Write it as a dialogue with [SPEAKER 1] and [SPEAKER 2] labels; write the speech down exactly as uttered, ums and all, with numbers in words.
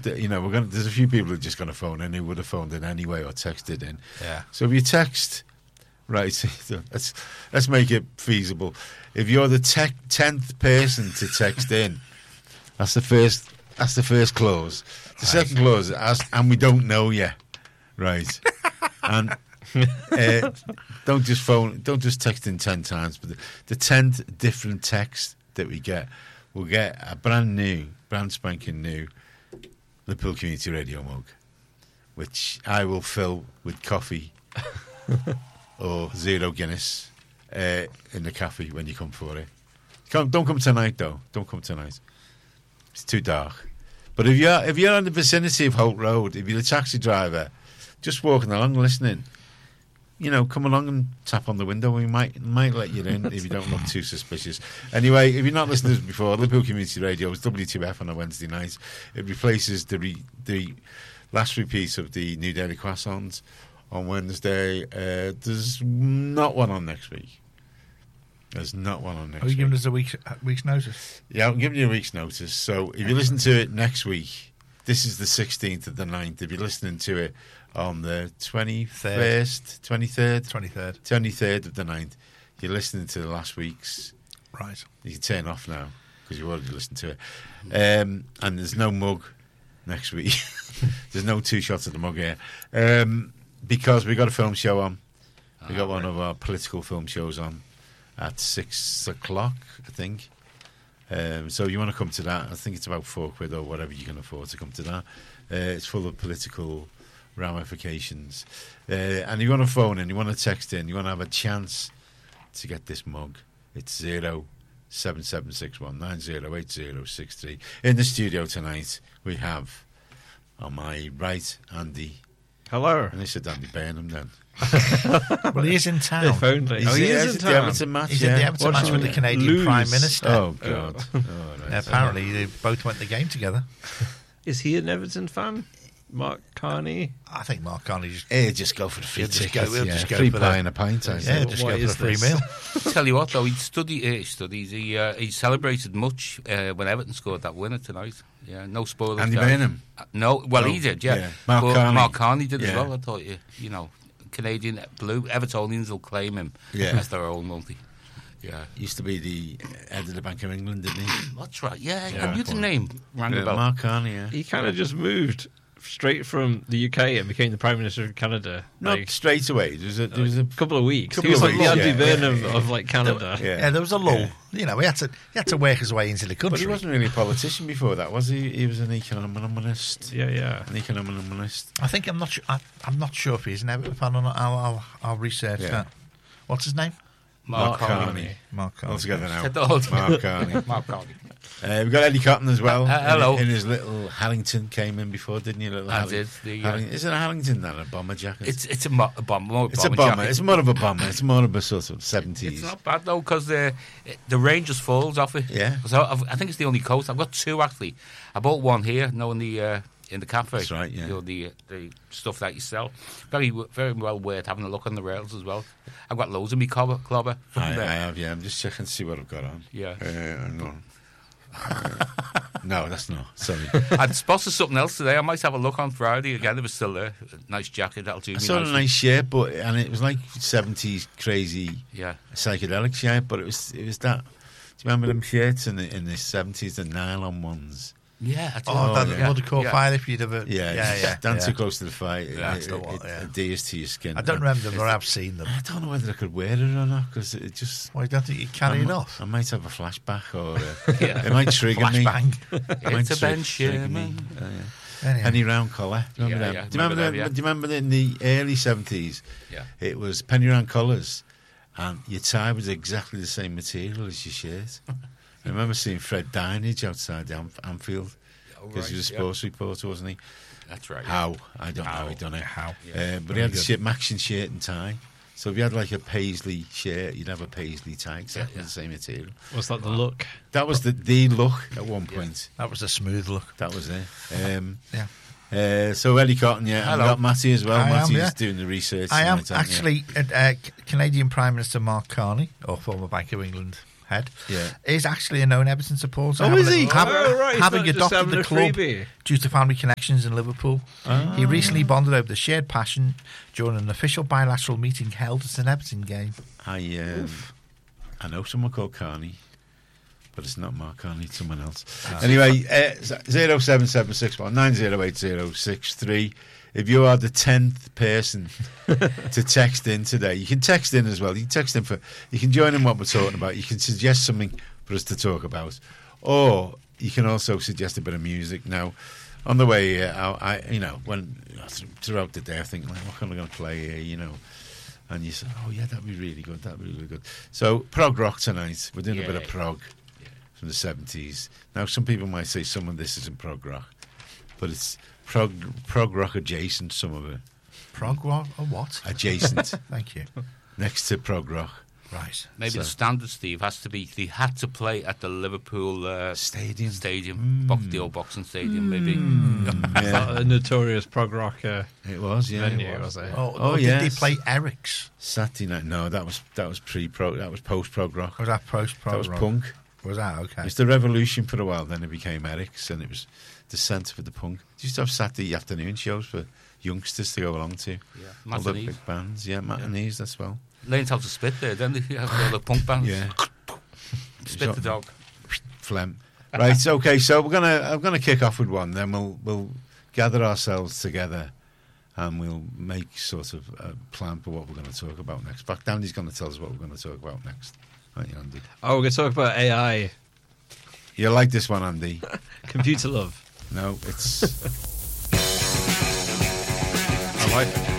[SPEAKER 1] you know, we're going. There's a few people who are just going to phone in who would have phoned in anyway or texted in.
[SPEAKER 2] Yeah.
[SPEAKER 1] So if you text, right, let's let's make it feasible. If you're the te- tenth person to text in, that's the first. That's the first clause. The right. second clause, as, and we don't know yet, right? and uh, don't just phone. Don't just text in ten times. But the, the tenth different text that we get, we'll get a brand new, brand spanking new Liverpool Community Radio mug, which I will fill with coffee or zero Guinness uh, in the cafe when you come for it. Come, don't come tonight, though. Don't come tonight. It's too dark. But if you're if you're in the vicinity of Holt Road, if you're a taxi driver, just walking along, listening, you know, come along and tap on the window. We might might let you in if you don't look too suspicious. Anyway, if you're not listening to us before, Liverpool Community Radio is W two F on a Wednesday night. It replaces the re, the last repeat of the New Daily Croissants on Wednesday. Uh, there's not one on next week. There's not one on next week.
[SPEAKER 2] Are you giving us a week's, a week's notice?
[SPEAKER 1] Yeah, I'm giving you a week's notice. So if you listen to it next week, this is the sixteenth of the ninth. If you're listening to it on the twenty-first, twenty-third,
[SPEAKER 2] twenty-third,
[SPEAKER 1] twenty-third of the ninth, you're listening to the last week's.
[SPEAKER 2] Right.
[SPEAKER 1] You can turn off now because you've already listened to it. Um, and there's no mug next week. There's no two shots of the mug here. Um, because we've got a film show on. We've got oh, one right. of our political film shows on at six o'clock, I think. Um, so you want to come to that. I think it's about four quid or whatever you can afford to come to that. Uh, it's full of political ramifications. Uh, and you want to phone in, you want to text in, you want to have a chance to get this mug. It's zero seven seven six one nine zero eight zero six three. In the studio tonight, we have, on my right, Andy.
[SPEAKER 3] Hello.
[SPEAKER 1] And this is Andy Burnham then.
[SPEAKER 2] Well, he is in town.
[SPEAKER 3] If only.
[SPEAKER 1] He's
[SPEAKER 3] oh, he
[SPEAKER 1] is
[SPEAKER 3] in
[SPEAKER 1] in
[SPEAKER 3] town.
[SPEAKER 1] The Everton match,
[SPEAKER 2] He's
[SPEAKER 1] yeah.
[SPEAKER 2] in the Everton match with the Canadian
[SPEAKER 3] lose?
[SPEAKER 2] Prime Minister.
[SPEAKER 1] Oh, God. Oh, right.
[SPEAKER 2] Apparently, they both went the game together.
[SPEAKER 3] Is he an Everton fan? Mark Carney?
[SPEAKER 2] I think Mark Carney just...
[SPEAKER 1] He'll just go for the free
[SPEAKER 2] He'll just
[SPEAKER 1] tickets.
[SPEAKER 2] go- he'll
[SPEAKER 1] yeah.
[SPEAKER 2] just go
[SPEAKER 1] free
[SPEAKER 2] for
[SPEAKER 1] pie
[SPEAKER 2] the-
[SPEAKER 1] and a pint, I
[SPEAKER 2] Yeah,
[SPEAKER 1] think.
[SPEAKER 2] just
[SPEAKER 3] What
[SPEAKER 2] go for
[SPEAKER 3] is
[SPEAKER 2] a free
[SPEAKER 3] this?
[SPEAKER 2] meal.
[SPEAKER 4] Tell you what, though, he studied. Uh, he studies. He uh, he celebrated much uh, when Everton scored that winner tonight. Yeah, no spoilers.
[SPEAKER 1] Andy
[SPEAKER 4] guys.
[SPEAKER 1] Burnham?
[SPEAKER 4] Uh, no, well,
[SPEAKER 1] No,
[SPEAKER 4] he did. Yeah,
[SPEAKER 1] yeah. Mark
[SPEAKER 4] But
[SPEAKER 1] Carney.
[SPEAKER 4] Mark Carney did as
[SPEAKER 1] Yeah.
[SPEAKER 4] well. I thought you, you know, Canadian blue Evertonians will claim him
[SPEAKER 1] Yeah.
[SPEAKER 4] as their own multi. Yeah,
[SPEAKER 1] Used to be the head of the Bank of England, didn't he?
[SPEAKER 4] that's right. Yeah,
[SPEAKER 1] Yeah.
[SPEAKER 4] I knew the name. Rang a
[SPEAKER 1] Yeah,
[SPEAKER 4] bell.
[SPEAKER 1] Mark Carney, yeah.
[SPEAKER 3] He kind of just moved straight from the U K and became the Prime Minister of Canada.
[SPEAKER 1] Not
[SPEAKER 3] like,
[SPEAKER 1] straight away. There was a... There was a
[SPEAKER 3] a couple of weeks.
[SPEAKER 1] Couple
[SPEAKER 3] he was
[SPEAKER 1] of
[SPEAKER 3] like
[SPEAKER 1] weeks,
[SPEAKER 3] the Andy
[SPEAKER 1] yeah.
[SPEAKER 3] Burnham
[SPEAKER 1] Yeah, yeah.
[SPEAKER 3] of like Canada.
[SPEAKER 1] yeah.
[SPEAKER 2] Yeah, there was a lull.
[SPEAKER 1] Yeah.
[SPEAKER 2] You know, he had to he had to work his way into the country.
[SPEAKER 1] But he wasn't really a politician before that, was he? He was an economist.
[SPEAKER 3] Yeah, yeah.
[SPEAKER 1] An economist.
[SPEAKER 2] I think I'm not sure. I, I'm not sure if he's an Everton fan or not. I'll I'll, I'll research
[SPEAKER 1] Yeah.
[SPEAKER 2] that. What's his name?
[SPEAKER 4] Mark,
[SPEAKER 1] Mark
[SPEAKER 4] Carney.
[SPEAKER 1] Carney.
[SPEAKER 2] Mark Carney.
[SPEAKER 1] All together now.
[SPEAKER 4] Said the whole thing.
[SPEAKER 1] Mark Carney.
[SPEAKER 4] Mark Carney.
[SPEAKER 1] Uh, we've got Eddie Cotton as well.
[SPEAKER 4] Uh, uh, hello.
[SPEAKER 1] In, in his little Harrington came in before, didn't you? Little
[SPEAKER 4] I
[SPEAKER 1] Harring-
[SPEAKER 4] did, the, uh,
[SPEAKER 1] Harring- Isn't a Harrington than a bomber jacket?
[SPEAKER 4] It's it's a, mo- a bomber. More
[SPEAKER 1] It's a
[SPEAKER 4] bomber
[SPEAKER 1] bomber.
[SPEAKER 4] jacket.
[SPEAKER 1] It's more of a bomber. It's more of a sort of seventies.
[SPEAKER 4] It's not bad though because the the range just falls off it.
[SPEAKER 1] Yeah.
[SPEAKER 4] So I've, I think it's the only coat. I've got two actually. I bought one here, knowing the uh, in the cafe.
[SPEAKER 1] That's right, yeah.
[SPEAKER 4] You know, the the stuff that you sell. Very very well worth having a look on the rails as well. I've got loads of me clobber. clobber from
[SPEAKER 1] I, I
[SPEAKER 4] there.
[SPEAKER 1] have, yeah. I'm just checking to see what I've got on.
[SPEAKER 4] Yeah.
[SPEAKER 1] Uh, hang on. Uh, no, that's not. Sorry.
[SPEAKER 4] I'd spotted something else today. I might have a look on Friday again if it's still there. A nice jacket that'll do
[SPEAKER 1] I
[SPEAKER 4] me.
[SPEAKER 1] saw a
[SPEAKER 4] nicely.
[SPEAKER 1] nice shirt, but and it was like seventies crazy
[SPEAKER 4] Yeah.
[SPEAKER 1] psychedelic shirt, but it was it was that. Do you remember them shirts in the in the seventies, the nylon ones?
[SPEAKER 4] Yeah. I
[SPEAKER 2] Oh, that
[SPEAKER 1] yeah.
[SPEAKER 2] would have caught
[SPEAKER 4] Yeah.
[SPEAKER 2] fire if you'd ever.
[SPEAKER 1] Yeah,
[SPEAKER 2] yeah,
[SPEAKER 1] yeah.
[SPEAKER 2] yeah.
[SPEAKER 1] Stand
[SPEAKER 2] yeah.
[SPEAKER 1] too close to the fire.
[SPEAKER 2] Yeah,
[SPEAKER 1] it,
[SPEAKER 2] that's the
[SPEAKER 1] it,
[SPEAKER 2] one,
[SPEAKER 1] it
[SPEAKER 2] yeah.
[SPEAKER 1] adheres to your skin.
[SPEAKER 2] I don't remember them, or I've seen them.
[SPEAKER 1] I don't know whether I could wear it or not because it just.
[SPEAKER 2] Well, you don't think you carry
[SPEAKER 1] I
[SPEAKER 2] it
[SPEAKER 1] mi-
[SPEAKER 2] off?
[SPEAKER 1] I might have a flashback or uh,
[SPEAKER 4] Yeah.
[SPEAKER 1] it might trigger me.
[SPEAKER 2] Flashbang.
[SPEAKER 1] It might
[SPEAKER 4] It's a
[SPEAKER 1] tri-
[SPEAKER 4] Ben
[SPEAKER 1] trigger me.
[SPEAKER 4] Sherman.
[SPEAKER 1] Uh, yeah.
[SPEAKER 2] Anyway.
[SPEAKER 1] Penny round collar. Do you remember
[SPEAKER 4] Yeah,
[SPEAKER 1] them?
[SPEAKER 4] yeah,
[SPEAKER 1] Do you remember,
[SPEAKER 4] remember them,
[SPEAKER 1] them?
[SPEAKER 4] yeah.
[SPEAKER 1] Do you remember in the early seventies?
[SPEAKER 4] Yeah.
[SPEAKER 1] It was penny round collars, and your tie was exactly the same material as your shirt. I remember seeing Fred Dinage outside the Anf- Anfield
[SPEAKER 4] Oh,
[SPEAKER 1] because
[SPEAKER 4] right,
[SPEAKER 1] he was a
[SPEAKER 4] yeah.
[SPEAKER 1] sports reporter, wasn't he?
[SPEAKER 4] That's right.
[SPEAKER 1] How? I don't know how
[SPEAKER 4] How.
[SPEAKER 1] he done it.
[SPEAKER 2] How?
[SPEAKER 1] Uh, but he had the shirt, Maxion shirt and tie. So if you had like a paisley shirt, you'd have a paisley tie, exactly
[SPEAKER 4] Yeah, yeah.
[SPEAKER 1] the same material.
[SPEAKER 3] Was that the look?
[SPEAKER 1] That was the, the look at one point.
[SPEAKER 2] That was a smooth look.
[SPEAKER 1] That was it. Um,
[SPEAKER 2] Yeah.
[SPEAKER 1] uh, so Eddie Cotton, yeah. And
[SPEAKER 4] Hello.
[SPEAKER 1] we got Matty as well.
[SPEAKER 2] I am,
[SPEAKER 1] Matty's
[SPEAKER 2] yeah.
[SPEAKER 1] doing the research.
[SPEAKER 2] I am
[SPEAKER 1] tonight, aren't you?
[SPEAKER 2] actually uh, uh, Canadian Prime Minister Mark Carney, or former Bank of England head,
[SPEAKER 1] Yeah.
[SPEAKER 2] is actually a known Everton supporter.
[SPEAKER 1] Oh,
[SPEAKER 2] having
[SPEAKER 1] is
[SPEAKER 2] a-
[SPEAKER 1] he?
[SPEAKER 2] Have,
[SPEAKER 3] Oh, right, he's
[SPEAKER 2] having
[SPEAKER 3] not just
[SPEAKER 2] adopted
[SPEAKER 3] having
[SPEAKER 2] the
[SPEAKER 3] a
[SPEAKER 2] club
[SPEAKER 3] freebie.
[SPEAKER 2] due to family connections in Liverpool. He recently bonded over the shared passion during an official bilateral meeting held at an Everton game.
[SPEAKER 1] I um, I know someone called Carney, but it's not Mark Carney, it's someone else. Anyway, uh, zero seven seven six one nine zero eight zero six three. If you are the tenth person to text in today, you can text in as well. You can text in for, you can join in what we're talking about. You can suggest something for us to talk about, or you can also suggest a bit of music. Now, on the way here, I, I you know, when throughout the day, I think, like, what am I going to play here? You know. And you say, oh, yeah, that'd be really good. That'd be really good. So, prog rock tonight. We're doing
[SPEAKER 4] Yeah.
[SPEAKER 1] a bit of prog from the seventies. Now, some people might say some of this isn't prog rock, but it's prog, prog rock adjacent, some of it.
[SPEAKER 2] Prog rock or what?
[SPEAKER 1] Adjacent.
[SPEAKER 2] Thank you.
[SPEAKER 1] Next to prog rock.
[SPEAKER 2] Right.
[SPEAKER 4] Maybe
[SPEAKER 1] So-
[SPEAKER 4] the standard, Steve, has to be they had to play at the Liverpool uh,
[SPEAKER 1] Stadium.
[SPEAKER 4] Stadium, Box, the old boxing stadium, maybe.
[SPEAKER 1] Yeah,
[SPEAKER 3] A notorious prog rock uh,
[SPEAKER 1] it was, yeah.
[SPEAKER 3] venue,
[SPEAKER 1] it
[SPEAKER 3] was
[SPEAKER 1] was.
[SPEAKER 3] it?
[SPEAKER 2] Oh,
[SPEAKER 1] Oh,
[SPEAKER 2] did
[SPEAKER 1] yes.
[SPEAKER 2] they play Eric's?
[SPEAKER 1] Saturday night. No, that was that was pre-prog. That was post-prog rock.
[SPEAKER 2] Or was that post prog
[SPEAKER 1] That was
[SPEAKER 2] rock?
[SPEAKER 1] punk.
[SPEAKER 2] Was that
[SPEAKER 1] It
[SPEAKER 2] okay?
[SPEAKER 1] was the Revolution for a while, then it became Eric's, and it was the centre for the punk. They used to have Saturday afternoon shows for youngsters to go along to.
[SPEAKER 4] Yeah.
[SPEAKER 1] All the
[SPEAKER 4] Matinees.
[SPEAKER 1] big bands, yeah, matinees, that's well.
[SPEAKER 4] Learned how to spit there, then they have all the punk bands.
[SPEAKER 1] Yeah.
[SPEAKER 4] Spit the dog.
[SPEAKER 1] Phlegm. Right, okay, so we're gonna I'm gonna kick off with one, then we'll we'll gather ourselves together and we'll make sort of a plan for what we're going to talk about next. In fact, Andy's going to tell us what we're going to talk about next. Right, Andy?
[SPEAKER 3] Oh, we're going to talk about A I.
[SPEAKER 1] You like this one, Andy?
[SPEAKER 3] Computer love.
[SPEAKER 1] No, it's
[SPEAKER 3] I like it.